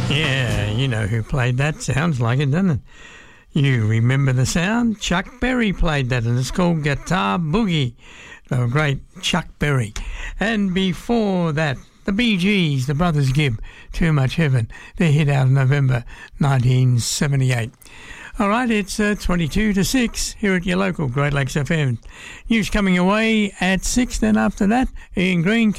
Yeah, you know who played that. Sounds like it, doesn't it? You remember the sound? Chuck Berry played that, and it's called Guitar Boogie. The great Chuck Berry. And before that, the Bee Gees, the Brothers Gibb, Too Much Heaven. They hit out in November 1978. All right, it's 22 to 6 here at your local Great Lakes FM. News coming away at 6. Then after that, Ian Green